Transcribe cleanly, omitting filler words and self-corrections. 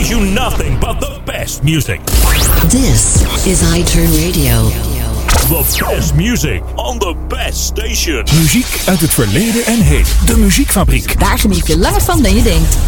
brings you nothing but the best music. This is iTurn Radio. The best music on the best station. Muziek uit het verleden en heden. De Muziekfabriek. Daar geniet je langer van dan je denkt.